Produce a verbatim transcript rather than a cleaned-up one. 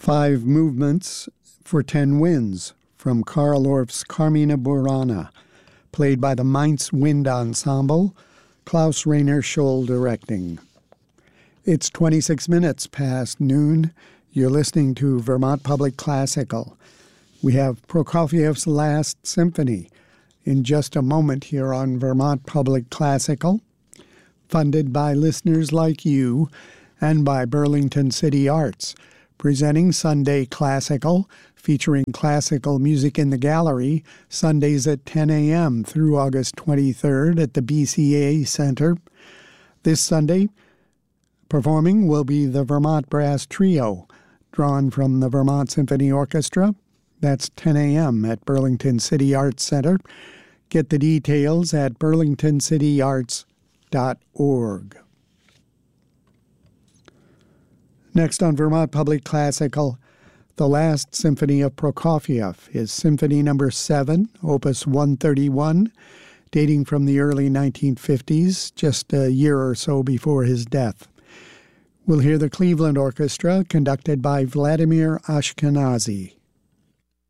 Five movements for ten winds from Karl Orff's Carmina Burana, played by the Mainz Wind Ensemble, Klaus Rainer Scholl directing. It's twenty-six minutes past noon. You're listening to Vermont Public Classical. We have Prokofiev's Last Symphony in just a moment here on Vermont Public Classical, funded by listeners like you and by Burlington City Arts, presenting Sunday Classical, featuring classical music in the gallery, Sundays at ten a.m. through August twenty-third at the B C A Center. This Sunday, performing will be the Vermont Brass Trio, drawn from the Vermont Symphony Orchestra. That's ten a.m. at Burlington City Arts Center. Get the details at burlington city arts dot org. Next on Vermont Public Classical, the Last Symphony of Prokofiev is Symphony Number seven, Opus one thirty-one, dating from the early nineteen fifties, just a year or so before his death. We'll hear the Cleveland Orchestra, conducted by Vladimir Ashkenazy.